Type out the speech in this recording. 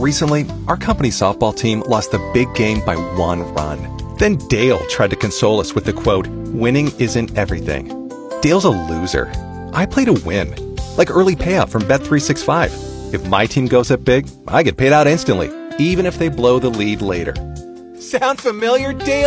Recently, our company softball team lost a big game by 1 run. Then Dale tried to console us with the quote, "Winning isn't everything." Dale's a loser. I play to win. Like early payout from Bet365. If my team goes up big, I get paid out instantly, even if they blow the lead later. Sound familiar, Dale?